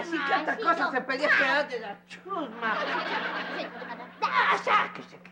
și că cosa se pedește de la ciuzma. Da, așa că se...